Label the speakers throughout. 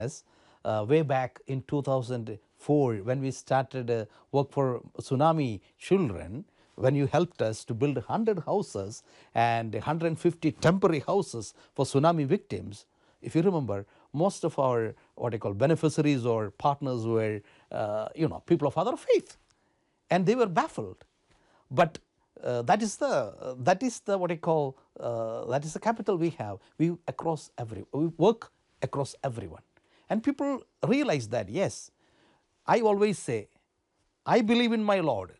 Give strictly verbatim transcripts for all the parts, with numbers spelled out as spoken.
Speaker 1: us uh, way back in two thousand four when we started uh, work for tsunami children, when you helped us to build one hundred houses and one hundred fifty temporary houses for tsunami victims. If you remember, most of our what I call beneficiaries or partners were uh, you know people of other faith, and they were baffled. But uh, that is the uh, that is the what I call uh, that is the capital we have. We across every we work across everyone, and people realize that yes, I always say, I believe in my Lord,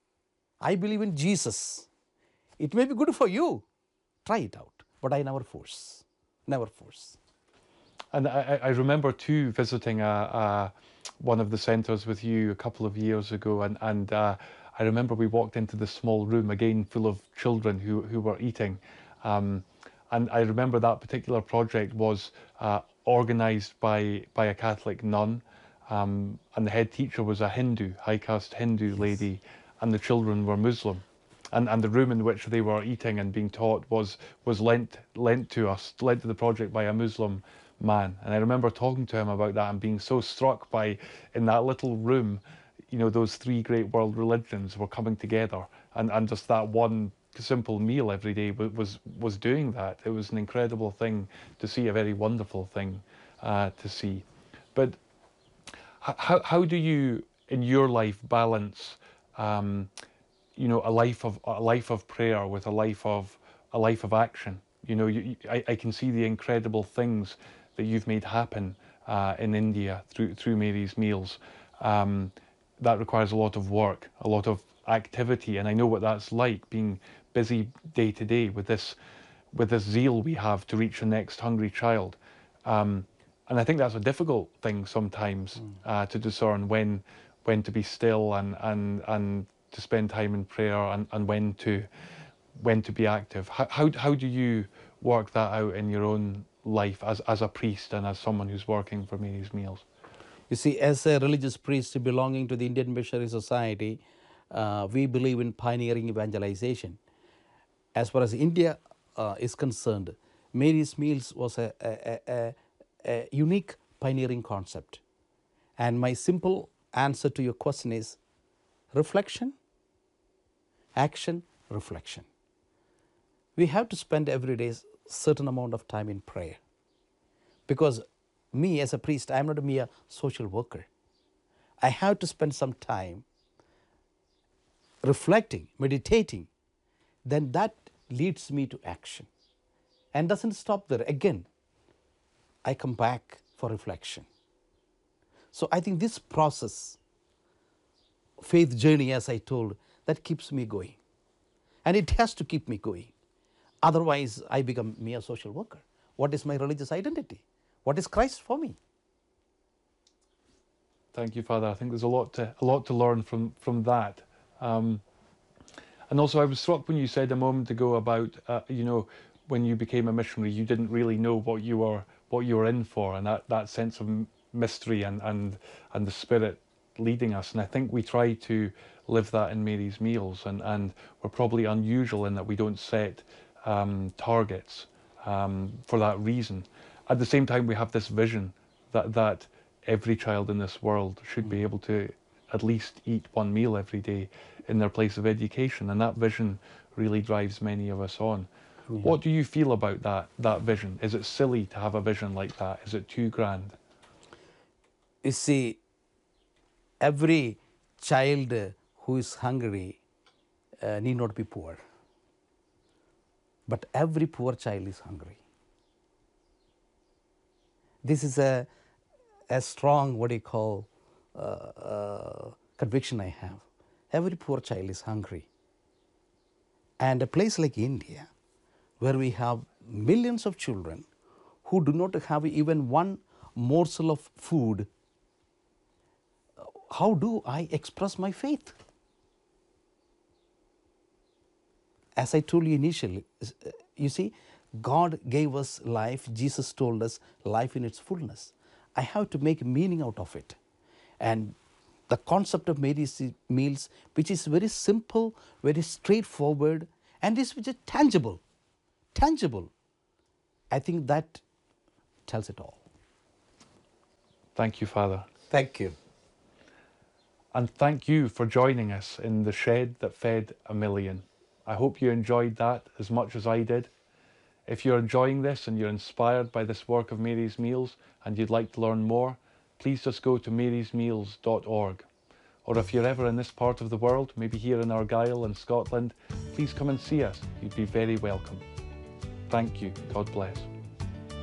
Speaker 1: I believe in Jesus. It may be good for you, try it out, but I never force, never force.
Speaker 2: And I, I remember too visiting a, a, one of the centres with you a couple of years ago, and and uh, I remember we walked into this small room again full of children who who were eating, um, and I remember that particular project was uh, organised by by a Catholic nun, um, and the head teacher was a Hindu, high caste Hindu lady, and the children were Muslim. And, and the room in which they were eating and being taught was was lent lent to us, lent to the project by a Muslim man. And I remember talking to him about that and being so struck by, in that little room, you know, those three great world religions were coming together, and, and just that one simple meal every day was was doing that. It was an incredible thing to see, a very wonderful thing uh, to see. But how how do you in your life balance um, you know, a life of a life of prayer with a life of a life of action? You know, you, I, I can see the incredible things that you've made happen uh, in India through through Mary's Meals. Um, that requires a lot of work, a lot of activity, and I know what that's like, being busy day to day with this with this zeal we have to reach the next hungry child. Um, and I think that's a difficult thing sometimes
Speaker 1: Mm.
Speaker 2: uh, to discern when when to be still and and and to spend time in prayer, and, and when to when to be active. How, how how do you work that out in your own life as as a priest and as someone who's working for Mary's Meals?
Speaker 1: You see, as a religious priest belonging to the Indian Missionary Society, uh, we believe in pioneering evangelization. As far as India uh, is concerned, Mary's Meals was a, a, a, a unique pioneering concept. And my simple answer to your question is reflection, action, reflection. We have to spend every day certain amount of time in prayer. Because me as a priest, I am not a mere social worker. I have to spend some time reflecting, meditating. Then that leads me to action. And doesn't stop there. Again, I come back for reflection. So I think this process, faith journey, as I told, that keeps me going. And it has to keep me going. Otherwise, I become mere social worker. What is my religious identity? What is Christ for me?
Speaker 2: Thank you, Father. I think there's a lot to a lot to learn from from that. Um, and also, I was struck when you said a moment ago about uh, you know, when you became a missionary, you didn't really know what you were what you were in for, and that, that sense of mystery and and and the Spirit leading us. And I think we try to live that in Mary's Meals, and and we're probably unusual in that we don't set um, targets um, for that reason. At the same time, we have this vision that that every child in this world should be able to at least eat one meal every day in their place of education, and that vision really drives many of us on.
Speaker 1: Yeah.
Speaker 2: What do you feel about that that vision? Is it silly to have a vision like that? Is it too grand?
Speaker 1: You see, every child who is hungry uh, need not be poor. But every poor child is hungry. This is a, a strong, what do you call, uh, uh, conviction I have. Every poor child is hungry. And a place like India, where we have millions of children who do not have even one morsel of food, how do I express my faith? As I told you initially, you see, God gave us life. Jesus told us life in its fullness. I have to make meaning out of it. And the concept of Mary's Meals, which is very simple, very straightforward, and is which is tangible, tangible. I think that tells it all.
Speaker 2: Thank you, Father.
Speaker 1: Thank you.
Speaker 2: And thank you for joining us in the shed that fed a million. I hope you enjoyed that as much as I did. If you're enjoying this and you're inspired by this work of Mary's Meals and you'd like to learn more, please just go to marys meals dot org. Or if you're ever in this part of the world, maybe here in Argyll in Scotland, please come and see us. You'd be very welcome. Thank you. God bless.